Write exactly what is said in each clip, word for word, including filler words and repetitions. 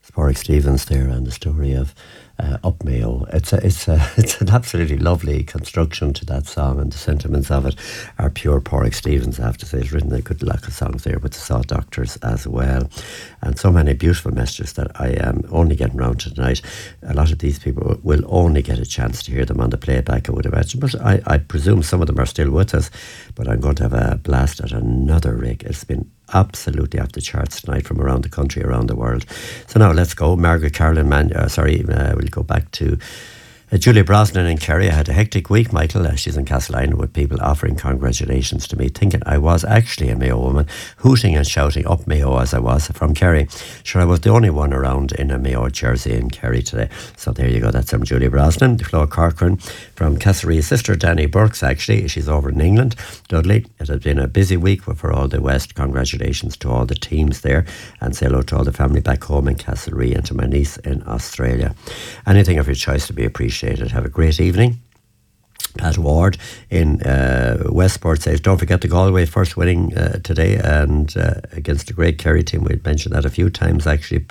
Porrick Stevens there, and the story of uh, Up Mayo. It's a, it's a, it's an absolutely lovely construction to that song, and the sentiments of it are pure Porrick Stevens, I have to say. He's written a good lot of songs there with the Saw Doctors as well, and so many beautiful messages that I am only getting round to tonight. A lot of these people will only get a chance to hear them on the playback, I would imagine, but I, I presume some of them are still with us. But I'm going to have a blast at another rig. It's been absolutely off the charts tonight from around the country, around the world. So now let's go. Margaret Carolyn Man, uh, sorry, uh, we'll go back to Uh, Julia Brosnan in Kerry. I had a hectic week, Michael. Uh, she's in Castleisland with people offering congratulations to me, thinking I was actually a Mayo woman, hooting and shouting up Mayo as I was from Kerry. Sure, I was the only one around in a Mayo jersey in Kerry today. So there you go. That's from Julia Brosnan. Flo Corcoran from Castlereagh's sister, Danny Burks, actually. She's over in England. Dudley, it has been a busy week for all the West. Congratulations to all the teams there, and say hello to all the family back home in Castlereagh and to my niece in Australia. Anything of your choice to be appreciated. Have a great evening. Pat Ward in uh, Westport says, don't forget the Galway first winning uh, today and uh, against the great Kerry team. We'd mentioned that a few times actually,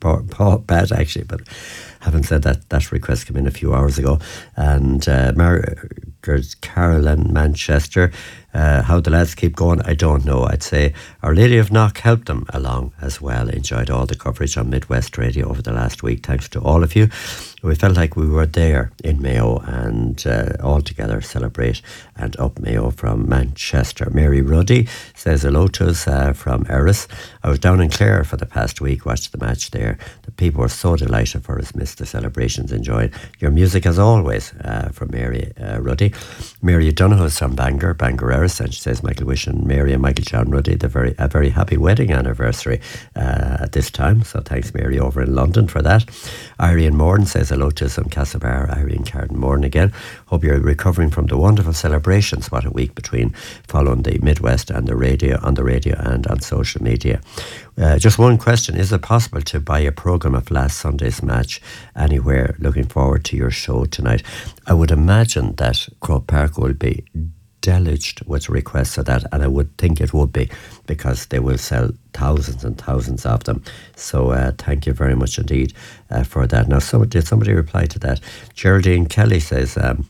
Pat actually, but having said that, that request came in a few hours ago. And uh, Margaret Carolyn Manchester, uh, how the lads keep going, I don't know. I'd say Our Lady of Knock helped them along as well. Enjoyed all the coverage on Midwest Radio over the last week. Thanks to all of you. We felt like we were there in Mayo and uh, all together celebrate and up Mayo from Manchester. Mary Ruddy says hello to us uh, from Erris. I was down in Clare for the past week, watched the match there. The people were so delighted for us, missed the celebrations, enjoyed your music as always, uh, from Mary uh, Ruddy. Mary Donoghue is from Bangor, Bangor Erris, and she says Michael wishing Mary and Michael John Ruddy the very, a very happy wedding anniversary uh, at this time. So thanks Mary over in London for that. Irene Moran says hello to us from Castlebar. Irene Carden Moran again. Hope you're recovering from the wonderful celebrations. What a week between following the Midwest and the radio, on the radio and on social media. Uh, just one question. Is it possible to buy a programme of last Sunday's match anywhere? Looking forward to your show tonight. I would imagine that Croke Park will be deluged with requests of that, and I would think it would be, because they will sell thousands and thousands of them. So uh, thank you very much indeed uh, for that. Now, so, did somebody reply to that? Geraldine Kelly says, um,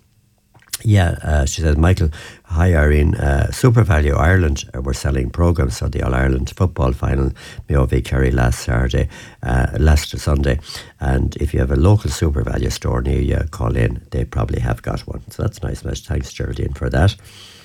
yeah, uh, she says, Michael, hi Irene, uh, Super Value Ireland uh, were selling programmes for the All-Ireland football final, Mayo v Kerry last Saturday, uh, last Sunday, and if you have a local Super Value store near you, call in, they probably have got one. So that's a nice message. Thanks Geraldine for that.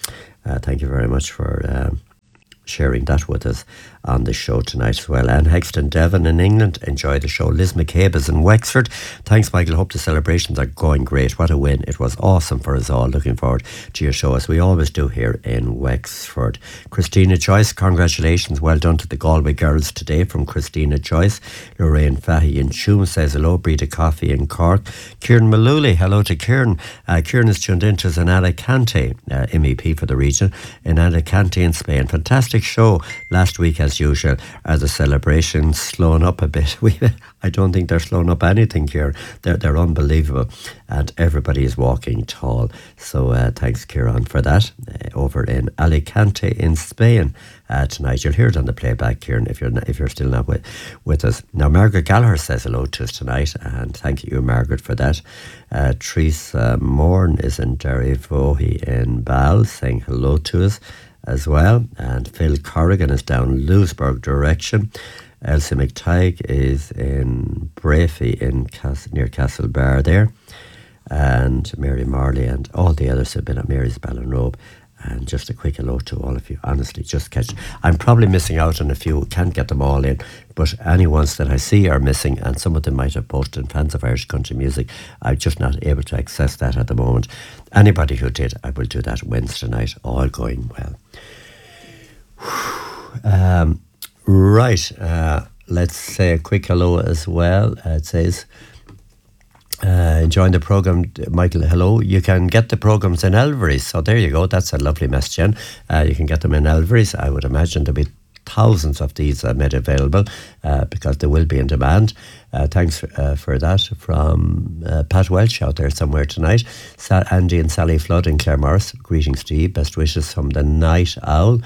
Uh, thank you very much for um, sharing that with us on the show tonight as well. Anne Hexton Devon in England, enjoy the show. Liz McCabe is in Wexford. Thanks Michael, hope the celebrations are going great. What a win, it was awesome for us all. Looking forward to your show as we always do here in Wexford. Christina Joyce, congratulations, well done to the Galway girls today from Christina Joyce. Lorraine Fahy in Tuam says hello. Breda Coffee in Cork. Kieran Malooly, hello to Kieran. Uh, Kieran is tuned in to in Alicante, uh, M E P for the region in Alicante in Spain. Fantastic show last week as usual. Are the celebrations slowing up a bit? We, I don't think they're slowing up anything here. They're, they're unbelievable, and everybody is walking tall. So uh, thanks Kieran for that. Uh, over in Alicante in Spain uh, tonight. You'll hear it on the playback, Kieran, if you're not, if you're still not with, with us. Now Margaret Gallagher says hello to us tonight, and thank you Margaret for that. Uh, Teresa Morn is in Derryvohy in Ball saying hello to us as well, and Phil Corrigan is down Lewisburg direction. Elsie McTighe is in Brafey in Cas- near Castlebar there, and Mary Marley and all the others have been at Mary's Ballinrobe. And just a quick hello to all of you. Honestly, just catch. I'm probably missing out on a few, can't get them all in, but any ones that I see are missing, and some of them might have posted fans of Irish country music. I'm just not able to access that at the moment. Anybody who did, I will do that Wednesday night, all going well. Um, right, uh, let's say a quick hello as well. Uh, it says, Uh, enjoying the programme, Michael, hello. You can get the programmes in Elvery's, so there you go, that's a lovely message, Jen. Uh, you can get them in Elvery's. I would imagine there'll be thousands of these uh, made available uh, because they will be in demand. Uh, thanks uh, for that from uh, Pat Welch out there somewhere tonight. Sa- Andy and Sally Flood in Claremorris, greetings to you, best wishes from the Night Owl.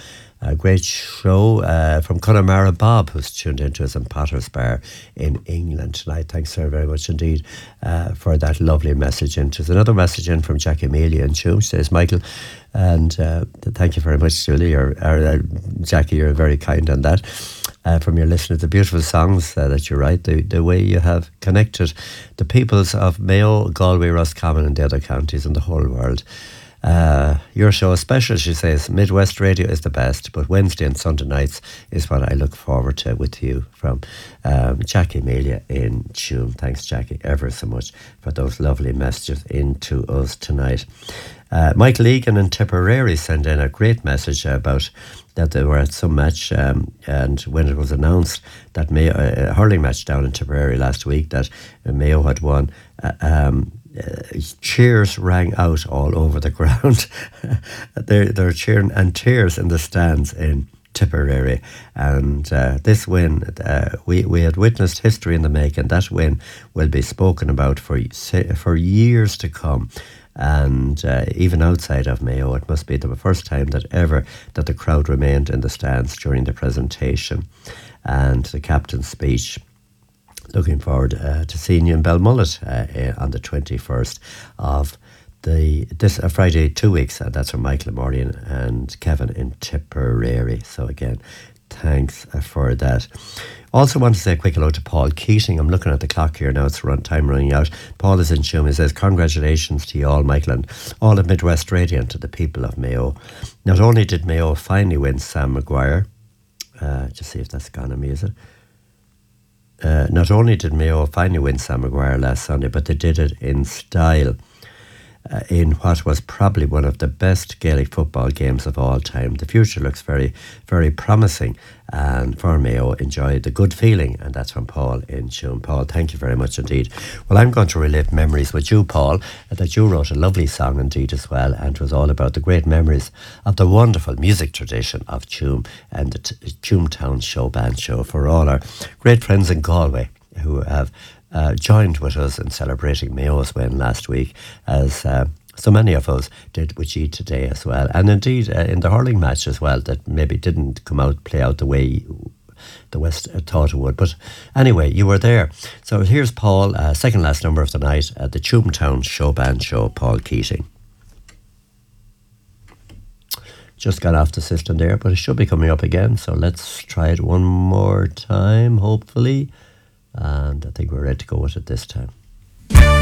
A great show uh, from Connemara Bob, who's tuned into us in Potter's Bar in England tonight. Thanks very, very much indeed uh, for that lovely message. And there's another message in from Jackie Amelia in Tuam. She says, Michael, and uh, thank you very much, Julie, or, or uh, Jackie, you're very kind on that. Uh, from your listeners, the beautiful songs uh, that you write, the, the way you have connected the peoples of Mayo, Galway, Roscommon and the other counties in the whole world. Uh, your show is special, she says. Midwest Radio is the best, but Wednesday and Sunday nights is what I look forward to with you. From um, Jackie Amelia in Tuam. Thanks, Jackie, ever so much for those lovely messages into us tonight. Uh, Michael Egan in Tipperary sent in a great message about that they were at some match, um, and when it was announced that Mayo, uh, a hurling match down in Tipperary last week, that Mayo had won, uh, um, Uh, cheers rang out all over the ground. they're, they're cheering, and tears in the stands in Tipperary. And uh, this win, uh, we, we had witnessed history in the making. That win will be spoken about for for years to come. And uh, even outside of Mayo, it must be the first time that ever that the crowd remained in the stands during the presentation and the captain's speech. Looking forward uh, to seeing you in Belmullet uh, on the twenty-first of the this uh, Friday, two weeks. Uh, that's from Michael Morgan and Kevin in Tipperary. So again, thanks uh, for that. Also want to say a quick hello to Paul Keating. I'm looking at the clock here now. It's run, time running out. Paul is in Tuam. He says, congratulations to you all, Michael, and all of Midwest Radio and to the people of Mayo. Not only did Mayo finally win Sam Maguire, uh, just see if that's gone on me, is it? Uh, not only did Mayo finally win Sam Maguire last Sunday, but they did it in style. Uh, in what was probably one of the best Gaelic football games of all time. The future looks very, very promising, and for Mayo, enjoy the good feeling. And that's from Paul in Tuam. Paul, thank you very much indeed. Well, I'm going to relive memories with you, Paul, that you wrote a lovely song indeed as well, and it was all about the great memories of the wonderful music tradition of Tuam and the t- Tuam Town Show Band Show for all our great friends in Galway who have Uh, joined with us in celebrating Mayo's win last week, as uh, so many of us did with you today as well. And indeed, uh, in the hurling match as well, that maybe didn't come out, play out the way the West uh, thought it would. But anyway, you were there. So here's Paul, uh, second last number of the night at the Tuam Town Show Band Show, Paul Keating. Just got off the system there, but it should be coming up again. So let's try it one more time, hopefully. And I think we're ready to go with it this time.